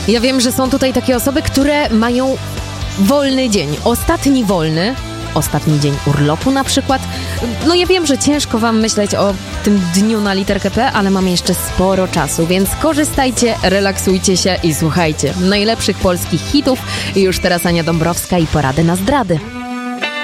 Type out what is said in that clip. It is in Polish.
Ja wiem, że są tutaj takie osoby, które mają wolny dzień, ostatni dzień urlopu na przykład. No ja wiem, że ciężko wam myśleć o tym dniu na literkę P, ale mamy jeszcze sporo czasu, więc korzystajcie, relaksujcie się i słuchajcie najlepszych polskich hitów. I już teraz Ania Dąbrowska i porady na zdrady.